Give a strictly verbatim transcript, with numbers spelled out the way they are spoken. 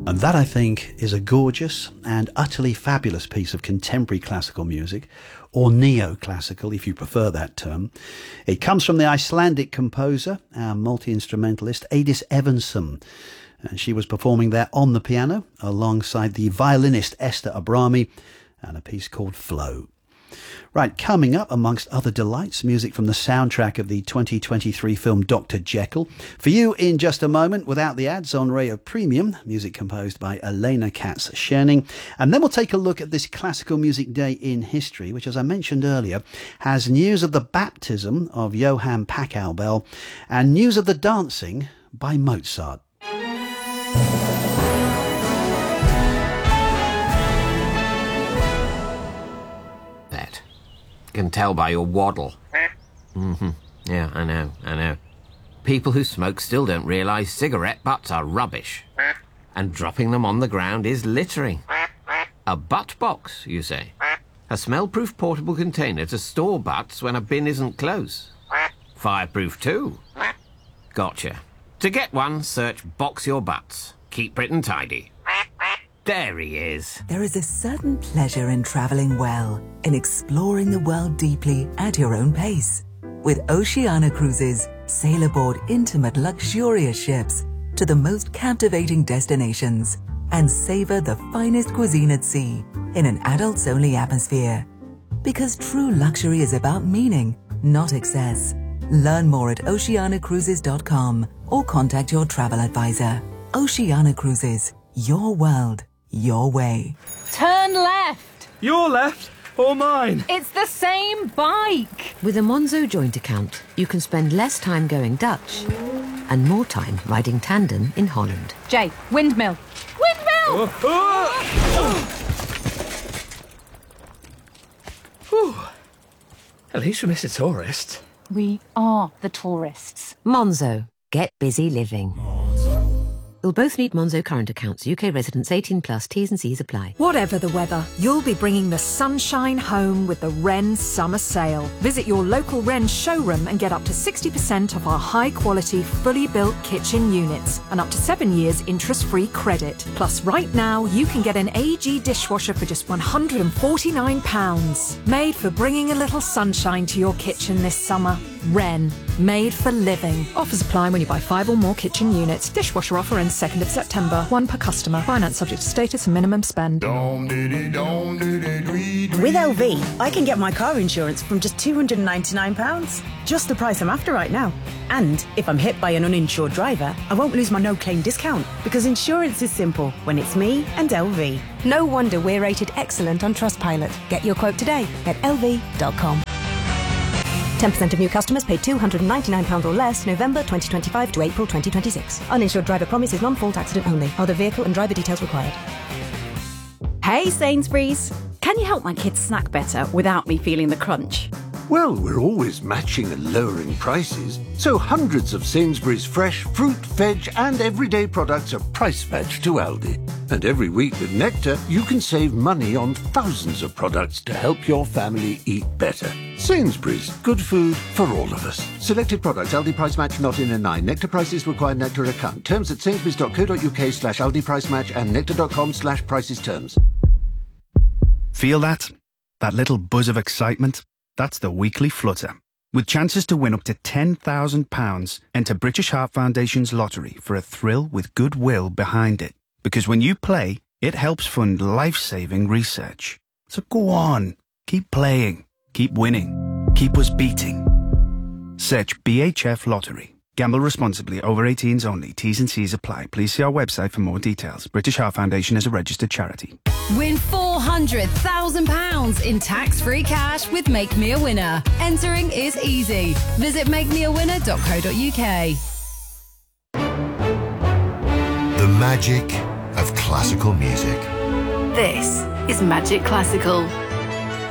And that, I think, is a gorgeous and utterly fabulous piece of contemporary classical music, or neoclassical, if you prefer that term. It comes from the Icelandic composer, our multi-instrumentalist, Eydís Evansson. And she was performing there on the piano, alongside the violinist Esther Abrami, and a piece called Flow. Right, coming up, amongst other delights, music from the soundtrack of the twenty twenty-three film Doctor Jekyll. For you in just a moment, without the ads, on Rayo Premium, music composed by Elena Katz-Schoening. And then we'll take a look at this Classical Music Day in history, which, as I mentioned earlier, has news of the baptism of Johann Pachelbel Bell and news of the dancing by Mozart. Can tell by your waddle. Mm-hmm. Yeah, I know, I know. People who smoke still don't realise cigarette butts are rubbish. And dropping them on the ground is littering. A butt box, you say? A smell-proof portable container to store butts when a bin isn't close. Fireproof too. Gotcha. To get one, search Box Your Butts. Keep Britain tidy. There he is. There is a certain pleasure in travelling well, in exploring the world deeply at your own pace. With Oceania Cruises, sail aboard intimate, luxurious ships to the most captivating destinations and savour the finest cuisine at sea in an adults-only atmosphere. Because true luxury is about meaning, not excess. Learn more at oceania cruises dot com or contact your travel advisor. Oceania Cruises, your world, your way. Turn left. Your left or mine? It's the same bike. With a Monzo joint account, you can spend less time going Dutch and more time riding tandem in Holland. Jay, windmill. Windmill! Oh, oh. Whew. At least we missed a tourist. We are the tourists. Monzo. Get busy living. You'll both need Monzo current accounts. U K residents eighteen plus. T's and C's apply. Whatever the weather, you'll be bringing the sunshine home with the Wren Summer Sale. Visit your local Wren showroom and get up to sixty percent off our high-quality, fully built kitchen units and up to seven years interest-free credit. Plus, right now, you can get an A G dishwasher for just one hundred forty-nine pounds. Made for bringing a little sunshine to your kitchen this summer. Wren, made for living. Offers apply when you buy five or more kitchen units. Dishwasher offer ends second of September. One per customer. Finance subject to status and minimum spend. With L V, I can get my car insurance from just two hundred ninety-nine pounds. Just the price I'm after right now. And if I'm hit by an uninsured driver, I won't lose my no-claim discount, because insurance is simple when it's me and L V. No wonder we're rated excellent on Trustpilot. Get your quote today at L V dot com. ten percent of new customers pay two hundred ninety-nine pounds or less November twenty twenty-five to April twenty twenty-six. Uninsured driver promise is non-fault accident only. Other vehicle and driver details required. Hey Sainsbury's! Can you help my kids snack better without me feeling the crunch? Well, we're always matching and lowering prices, so hundreds of Sainsbury's fresh fruit, veg and everyday products are price matched to Aldi. And every week with Nectar, you can save money on thousands of products to help your family eat better. Sainsbury's, good food for all of us. Selected products, Aldi price match not in a nine. Nectar prices require Nectar account. Terms at sainsbury's dot co dot uk slash Aldi price match and nectar dot com slash prices terms. Feel that? That little buzz of excitement? That's the weekly flutter. With chances to win up to ten thousand pounds, enter British Heart Foundation's lottery for a thrill with goodwill behind it. Because when you play, it helps fund life-saving research. So go on, keep playing, keep winning, keep us beating. Search B H F Lottery. Gamble responsibly. Over eighteens only. T's and C's apply. Please see our website for more details. British Heart Foundation is a registered charity. Win four hundred thousand pounds in tax-free cash with Make Me a Winner. Entering is easy. Visit make me a winner dot co dot uk. The magic of classical music. This is Magic Classical.